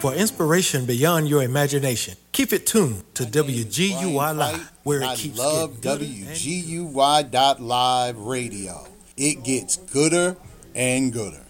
for inspiration beyond your imagination. Keep it tuned to WGUI Live, where it keeps I love WGUY.live radio. It gets gooder and gooder.